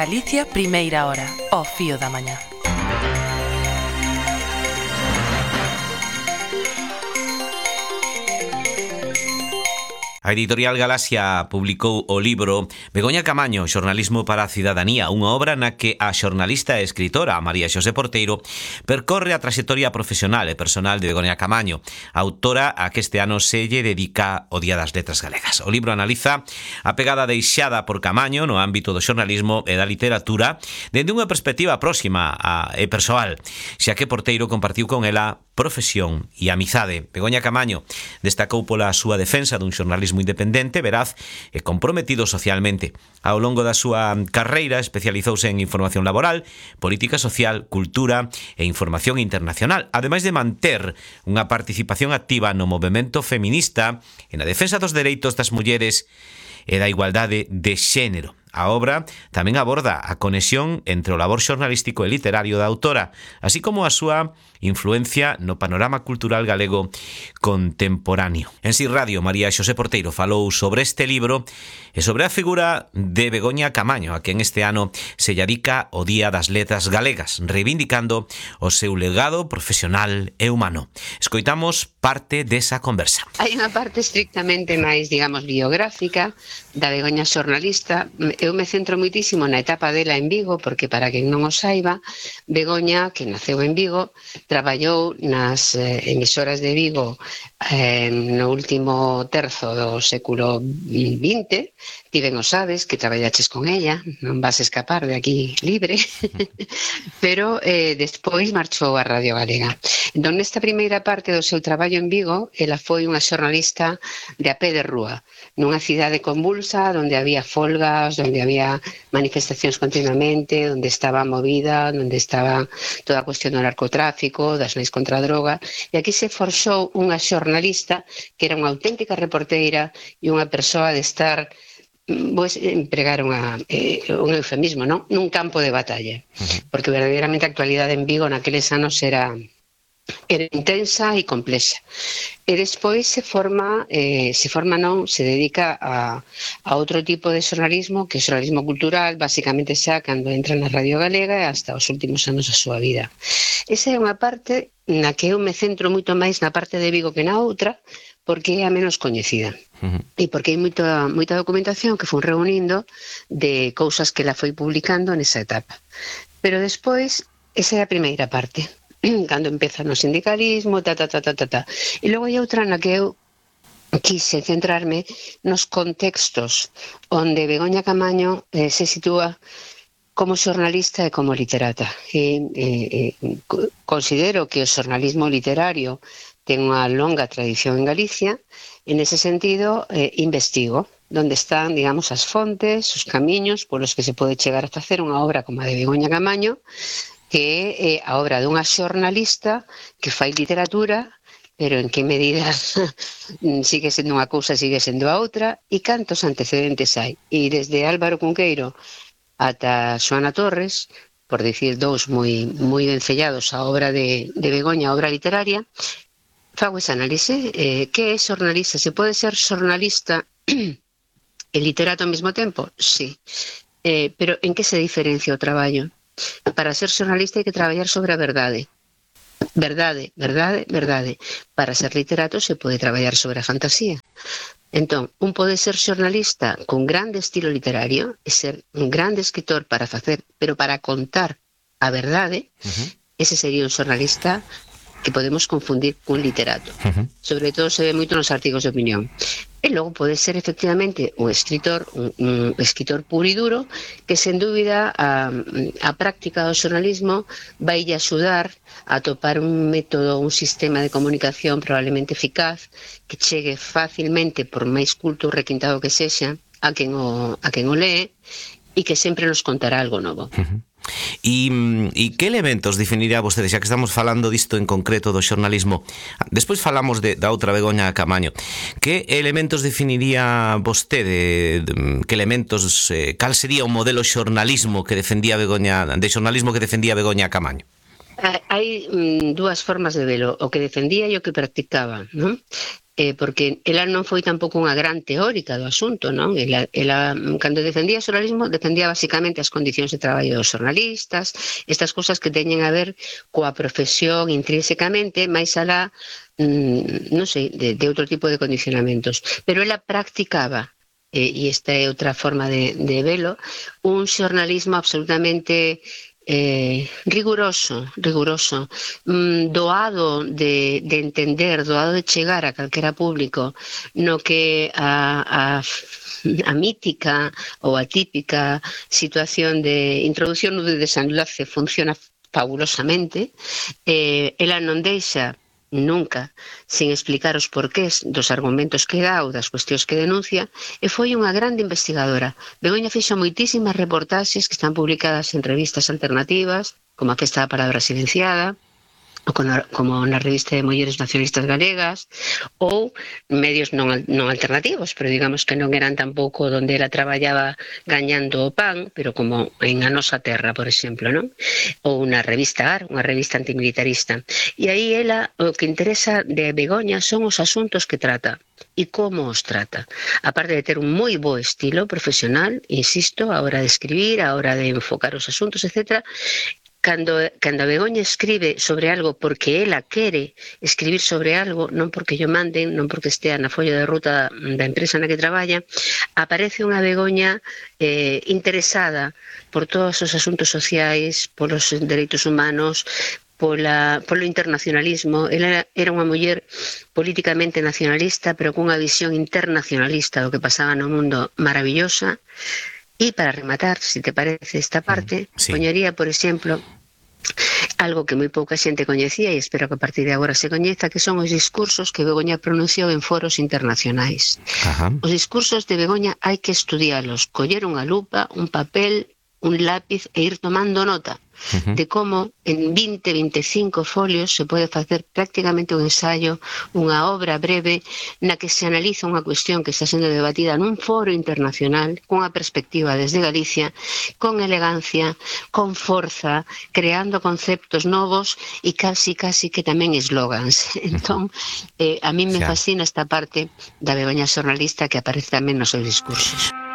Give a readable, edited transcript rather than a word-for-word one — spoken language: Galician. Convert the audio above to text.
Galicia, primeira hora, ao fío da mañá. A editorial Galaxia publicou o libro Begoña Camaño, xornalismo para a cidadanía, unha obra na que a xornalista e escritora María Xosé Porteiro percorre a traxectoria profesional e personal de Begoña Camaño, autora a que este ano se lle dedica o Día das Letras Galegas. O libro analiza a pegada deixada por Camaño no ámbito do xornalismo e da literatura dende unha perspectiva próxima e persoal, xa que Porteiro compartiu con ela profesión e amizade. Begoña Camaño destacou pola súa defensa dun xornalismo independente, veraz e comprometido socialmente. Ao longo da súa carreira especializouse en información laboral, política social, cultura e información internacional, ademais de manter unha participación activa no movemento feminista e na defensa dos dereitos das mulleres e da igualdade de xénero. A obra tamén aborda a conexión entre o labor xornalístico e literario da autora, así como a súa influencia no panorama cultural galego contemporáneo. En Si Radio, María Xosé Porteiro falou sobre este libro e sobre a figura de Begoña Camaño, a quen este ano se dedica o Día das Letras Galegas, reivindicando o seu legado profesional e humano. Escoitamos parte desa conversa. Hai unha parte estrictamente máis, digamos, biográfica da Begoña xornalista. Eu me centro moitísimo na etapa dela en Vigo, porque para quen non o saiba, Begoña, que naceu en Vigo, traballou nas emisoras de Vigo no último terzo do século XX. Ti ben o sabes, que traballaches con ella, non vas a escapar de aquí libre, pero despois marchou a Radio Galega. Entón, nesta primeira parte do seu traballo en Vigo, ela foi unha xornalista de a pé de rúa, nunha cidade convulsa, onde había folgas, onde había manifestacións continuamente, onde estaba movida, onde estaba toda a cuestión do narcotráfico, das leis contra a droga, e aquí se forxou unha xornalista que era unha auténtica reporteira e unha persoa de estar, pois, empregar un eufemismo, non? Nun campo de batalla, porque verdadeiramente a actualidade en Vigo naqueles anos era intensa e complexa. E despois se dedica a outro tipo de xornalismo, que é xornalismo cultural, basicamente xa cando entra na Radio Galega e hasta os últimos anos da súa vida. Esa é unha parte na que eu me centro moito máis na parte de Vigo que na outra, porque é a menos coñecida. E porque hai moita documentación que fun reunindo de cousas que ela foi publicando nesa etapa. Pero despois, esa é a primeira parte, cando empeza no sindicalismo, E logo hai outra na que eu quise centrarme nos contextos onde Begoña Camaño se sitúa como xornalista e como literata. Considero que o xornalismo literario ten unha longa tradición en Galicia, e nese sentido investigo onde están, digamos, as fontes, os camiños polos que se pode chegar a facer unha obra como a de Begoña Camaño, que é a obra dunha xornalista que fai literatura, pero en que medida sigue sendo unha cousa, sigue sendo a outra, e cantos antecedentes hai. E desde Álvaro Cunqueiro ata Xoana Torres, por dicir dous moi vencellados a obra de Begoña, a obra literaria, fago esa análise. Que é xornalista? Se pode ser xornalista e literato ao mesmo tempo? Sí. Pero en que se diferencia o traballo? Para ser xornalista hai que traballar sobre a verdade. Verdade. Para ser literato se pode traballar sobre a fantasía. Entón, un pode ser xornalista con grande estilo literario e ser un grande escritor para facer, pero para contar a verdade, ese sería un xornalista que podemos confundir cun literato. Sobre todo se ve moito nos artigos de opinión. E logo pode ser efectivamente un escritor puro e duro, que sen dúbida a práctica do xornalismo vai lle axudar a topar un método, un sistema de comunicación probablemente eficaz, que chegue facilmente, por máis culto ou requintado que sexa, a quen o lee, e que sempre nos contará algo novo. E que elementos definiría vostede, xa que estamos falando disto en concreto do xornalismo? Despois falamos da outra Begoña Camaño. Que elementos definiría vostede? Que elementos, cal sería o modelo xornalismo que defendía Begoña Camaño? Hai dúas formas de velo, o que defendía e o que practicaba, non? porque ela non foi tampouco unha gran teórica do asunto, non? Ela cando defendía o xornalismo, defendía basicamente as condicións de traballo dos xornalistas, estas cousas que teñen a ver coa profesión intrínsecamente, máis alá, non sei, de outro tipo de condicionamentos. Pero ela practicaba, e esta é outra forma de velo, un xornalismo absolutamente riguroso, doado de entender, doado de chegar a calquera público, no que a mítica ou a típica situación de introducción no de desenlace funciona fabulosamente. Ela non deixa nunca sin explicar os porqués dos argumentos que dá ou das cuestións que denuncia, e foi unha grande investigadora. Begoña fixo moitísimas reportaxes que están publicadas en revistas alternativas, como Aquesta Palabra Silenciada, ou como na revista de Mulleres Nacionalistas Galegas, ou medios non alternativos, pero digamos que non eran tampouco onde ela traballaba gañando o pan, pero como en A Nosa Terra, por exemplo, non? Ou na revista AR, unha revista antimilitarista. E aí ela, o que interesa de Begoña son os asuntos que trata e como os trata. Aparte de ter un moi bo estilo profesional, insisto, a hora de escribir, a hora de enfocar os asuntos, etc., Cando a Begoña escribe sobre algo porque ela quere escribir sobre algo, non porque lle manden, non porque estea na folla de ruta da empresa na que traballa, aparece unha Begoña interesada por todos os asuntos sociais, polos dereitos humanos, polo internacionalismo. Ela era unha muller políticamente nacionalista, pero cunha visión internacionalista do que pasaba no mundo maravillosa. E para rematar, se te parece esta parte, sí, poñería, por exemplo, algo que moi pouca xente coñecía e espero que a partir de agora se coñeza, que son os discursos que Begoña pronunciou en foros internacionais. Ajá. Os discursos de Begoña hai que estudialos, coller unha lupa, un papel, un lápiz e ir tomando nota de como en 20-25 folios se pode facer prácticamente un ensaio, unha obra breve na que se analiza unha cuestión que está sendo debatida nun foro internacional cunha perspectiva desde Galicia, con elegancia, con forza, creando conceptos novos e casi que tamén eslogans. Entón, a mí me fascina esta parte da Begoña xornalista que aparece tamén nos seus discursos.